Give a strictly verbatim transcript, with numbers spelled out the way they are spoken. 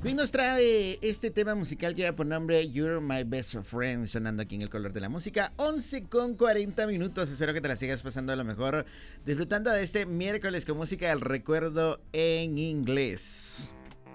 Queen nos trae este tema musical que lleva por nombre You're My Best Friend, sonando aquí en El Color de la Música. Once con cuarenta minutos. Espero que te la sigas pasando a lo mejor, disfrutando de este miércoles con música del recuerdo en inglés.